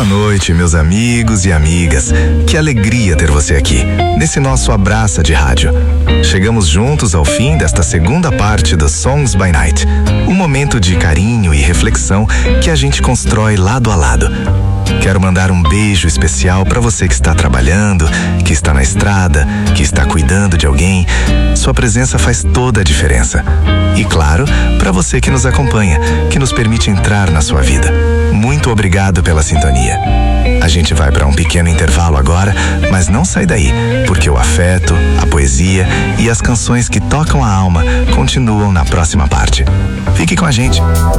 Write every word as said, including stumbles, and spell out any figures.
Boa noite, meus amigos e amigas. Que alegria ter você aqui, nesse nosso Abraça de Rádio. Chegamos juntos ao fim desta segunda parte do Songs by Night, um momento de carinho e reflexão que a gente constrói lado a lado. Quero mandar um beijo especial para você que está trabalhando, que está na estrada, que está cuidando de alguém. Sua presença faz toda a diferença. E claro, para você que nos acompanha, que nos permite entrar na sua vida. Muito obrigado pela sintonia. A gente vai para um pequeno intervalo agora, mas não sai daí, porque o afeto, a poesia e as canções que tocam a alma continuam na próxima parte. Fique com a gente.